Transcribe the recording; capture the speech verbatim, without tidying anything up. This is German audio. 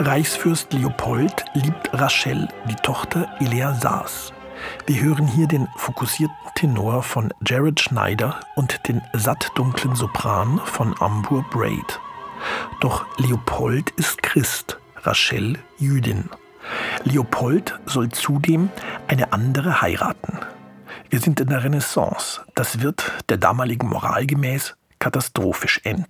Reichsfürst Leopold liebt Rachel, die Tochter Eleazars. Wir hören hier den fokussierten Tenor von Jared Schneider und den sattdunklen Sopran von Ambur Braid. Doch Leopold ist Christ, Rachel Jüdin. Leopold soll zudem eine andere heiraten. Wir sind in der Renaissance. Das wird der damaligen Moral gemäß katastrophisch enden.